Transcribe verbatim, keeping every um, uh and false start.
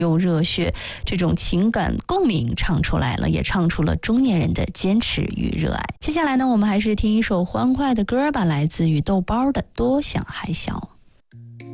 用热血这种情感共鸣唱出来了，也唱出了中年人的坚持与热爱。接下来呢，我们还是听一首欢快的歌吧，来自于豆包的《多想还小》。